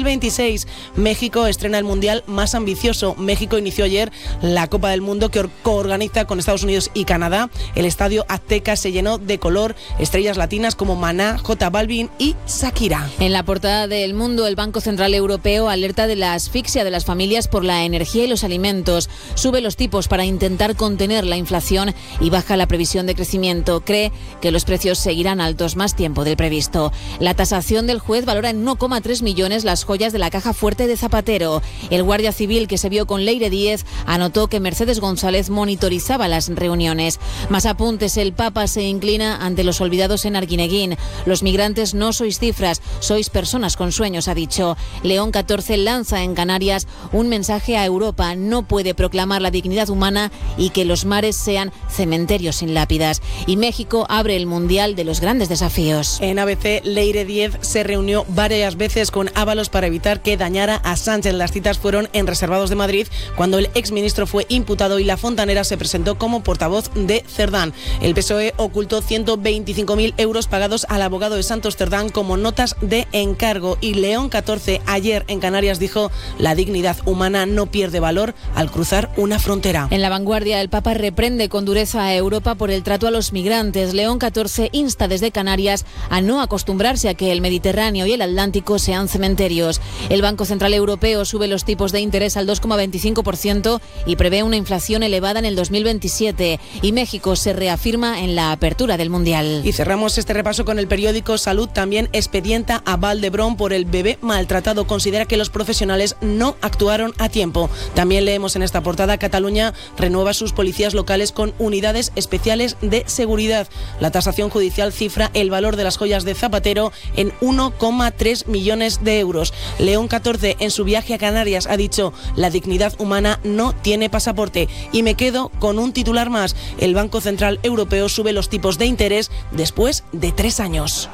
2026. México estrena el mundial más ambicioso. México inició ayer la Copa del Mundo que coorganiza con Estados Unidos y Canadá. El estadio Azteca se llenó de color, estrellas latinas como Maná, J Balvin y Shakira. En la portada de El Mundo, el Banco Central Europeo alerta de la asfixia de las familias por la energía y los alimentos. Sube los tipos para intentar contener la inflación y baja la previsión de crecimiento. Cree que los precios seguirán altos más tiempo del previsto. La tasación del juez valora en 1,3 millones las joyas de la caja fuerte de Zapatero. El guardia civil que se vio con Leire Díez anotó que Mercedes González monitorizaba las reuniones. Más apuntes, el Papa se inclina ante los olvidados en Arguineguín. Los migrantes no sois cifras, sois personas con sueños, ha dicho. León XIV lanza en Canarias un mensaje a Europa. No puede proclamar la dignidad humana y que los mares sean cementerios sin lápidas. Y México abre el Mundial de los grandes desafíos. En ABC, Leire Díez se reunió varias veces con Ábalos para evitar que dañara a Sánchez. Las citas fueron en Reservados de Madrid, cuando el exministro fue imputado y la Fontanera se presentó como portavoz de Cerdán. El PSOE ocultó 125.000 euros pagados al abogado de Santos Cerdán como notas de encargo. Y León XIV ayer en Canarias dijo: la dignidad humana no pierde valor al cruzar una frontera. En La Vanguardia, el Papa reprende con dureza a Europa por el trato a los migrantes. León XIV insta desde Canarias a no acostumbrarse a que el Mediterráneo y el Atlántico sean cementerios. El Banco Central Europeo sube los tipos de interés al 2,25% y prevé una inflación elevada en el 2027. Y México se reafirma en la apertura del Mundial. Y cerramos este repaso con el periódico Salud. También expedienta a Valdebrón por el bebé maltratado. Considera que los profesionales no actuaron a tiempo. También leemos en esta portada: Cataluña renueva sus policías locales con unidades especiales de seguridad. La tasación judicial cifra el valor de las joyas de Zapatero en 1,3 millones de euros. León XIV en su viaje a Canarias ha dicho: la dignidad humana no tiene pasaporte. Y me quedo con un titular más: el Banco Central Europeo sube los tipos de interés después de 3 años.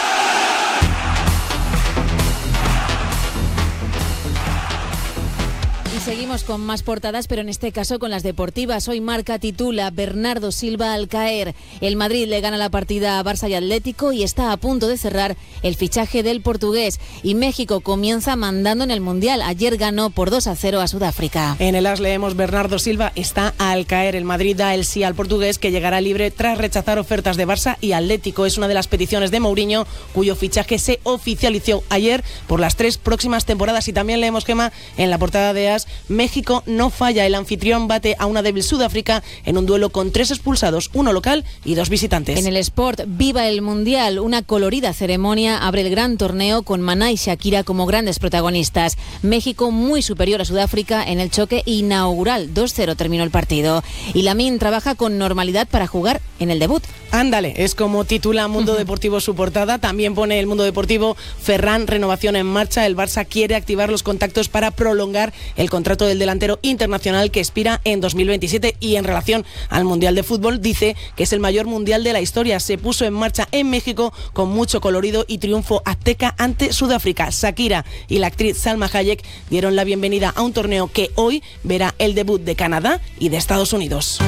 Seguimos con más portadas, pero en este caso con las deportivas. Hoy Marca titula: Bernardo Silva al caer. El Madrid le gana la partida a Barça y Atlético y está a punto de cerrar el fichaje del portugués. Y México comienza mandando en el Mundial. Ayer ganó por 2-0 a Sudáfrica. En el AS leemos: Bernardo Silva está al caer. El Madrid da el sí al portugués, que llegará libre tras rechazar ofertas de Barça y Atlético. Es una de las peticiones de Mourinho, cuyo fichaje se oficializó ayer por las 3 próximas temporadas. Y también leemos, Gema, en la portada de AS: México no falla. El anfitrión bate a una débil Sudáfrica en un duelo con 3 expulsados, 1 local y 2 visitantes. En el Sport, viva el Mundial. Una colorida ceremonia abre el gran torneo con Maná y Shakira como grandes protagonistas. México muy superior a Sudáfrica en el choque inaugural. 2-0 terminó el partido. Y Lamine trabaja con normalidad para jugar en el debut. Ándale, es como titula Mundo Deportivo su portada. También pone el Mundo Deportivo: Ferran, renovación en marcha. El Barça quiere activar los contactos para prolongar el contrato del delantero internacional que expira en 2027. Y en relación al Mundial de Fútbol, dice que es el mayor mundial de la historia. Se puso en marcha en México con mucho colorido y triunfo azteca ante Sudáfrica. Shakira y la actriz Salma Hayek dieron la bienvenida a un torneo que hoy verá el debut de Canadá y de Estados Unidos.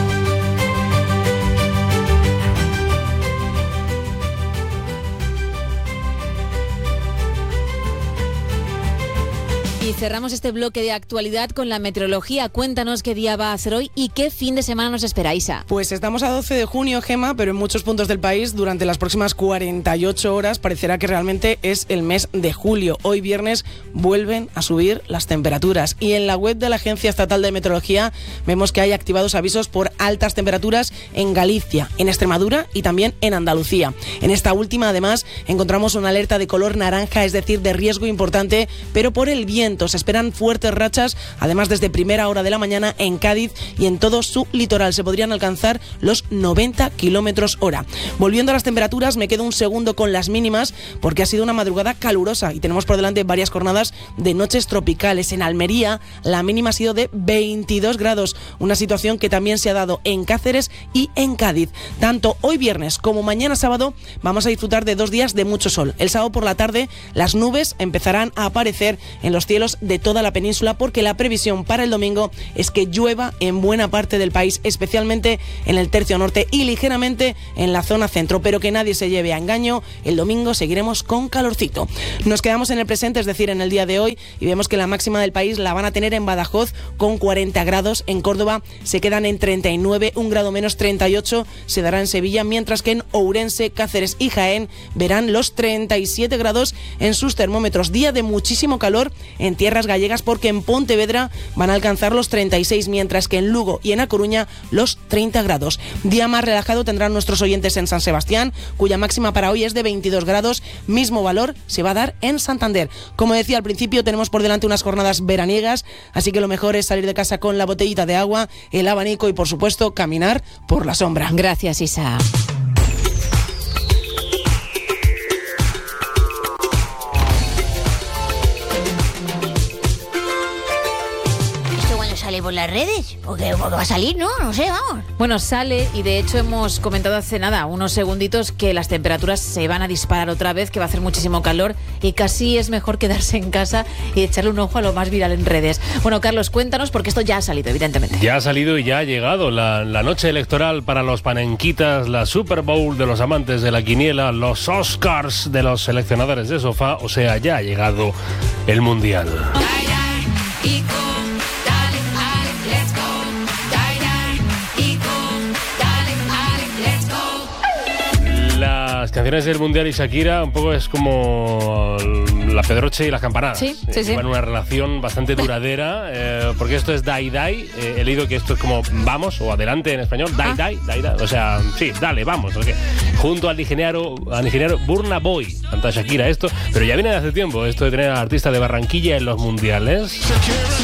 Y cerramos este bloque de actualidad con la meteorología. Cuéntanos qué día va a ser hoy y qué fin de semana nos espera, Isa. Pues estamos a 12 de junio, Gema, pero en muchos puntos del país durante las próximas 48 horas parecerá que realmente es el mes de julio. Hoy viernes vuelven a subir las temperaturas y en la web de la Agencia Estatal de Meteorología vemos que hay activados avisos por altas temperaturas en Galicia, en Extremadura y también en Andalucía. En esta última, además, encontramos una alerta de color naranja, es decir, de riesgo importante, pero por el viento. Se esperan fuertes rachas, además desde primera hora de la mañana en Cádiz y en todo su litoral. Se podrían alcanzar los 90 kilómetros hora. Volviendo a las temperaturas, me quedo un segundo con las mínimas porque ha sido una madrugada calurosa y tenemos por delante varias jornadas de noches tropicales. En Almería, la mínima ha sido de 22 grados, una situación que también se ha dado en Cáceres y en Cádiz. Tanto hoy viernes como mañana sábado vamos a disfrutar de 2 días de mucho sol. El sábado por la tarde, las nubes empezarán a aparecer en los cielos cientos de toda la península, porque la previsión para el domingo es que llueva en buena parte del país, especialmente en el tercio norte y ligeramente en la zona centro, pero que nadie se lleve a engaño, el domingo seguiremos con calorcito. Nos quedamos en el presente, es decir, en el día de hoy, y vemos que la máxima del país la van a tener en Badajoz con 40 grados, en Córdoba se quedan en 39, un grado menos 38 se dará en Sevilla, mientras que en Ourense, Cáceres y Jaén verán los 37 grados en sus termómetros. Día de muchísimo calor en tierras gallegas, porque en Pontevedra van a alcanzar los 36, mientras que en Lugo y en A Coruña los 30 grados. Día más relajado tendrán nuestros oyentes en San Sebastián, cuya máxima para hoy es de 22 grados, mismo valor se va a dar en Santander. Como decía al principio, tenemos por delante unas jornadas veraniegas, así que lo mejor es salir de casa con la botellita de agua, el abanico y por supuesto caminar por la sombra. Gracias, Isa. ¿Sale por las redes? Porque va a salir, ¿no? No sé, vamos. Bueno, sale, y de hecho hemos comentado hace nada, unos segunditos, que las temperaturas se van a disparar otra vez, que va a hacer muchísimo calor y casi es mejor quedarse en casa y echarle un ojo a lo más viral en redes. Bueno, Carlos, cuéntanos, porque esto ya ha salido, evidentemente. Ya ha salido y ya ha llegado la noche electoral para los panenquitas, la Super Bowl de los amantes de la quiniela, los Oscars de los seleccionadores de sofá, o sea, ya ha llegado el Mundial. Las canciones del Mundial y Shakira un poco es como la Pedroche y las campanadas. Sí. Llevan una relación bastante duradera, porque esto es Dai Dai. He leído que esto es como vamos o adelante en español. Dai Dai. O sea, sí, dale, vamos. Okay. Junto al ingeniero Burna Boy canta Shakira esto, pero ya viene de hace tiempo esto de tener al artista de Barranquilla en los mundiales.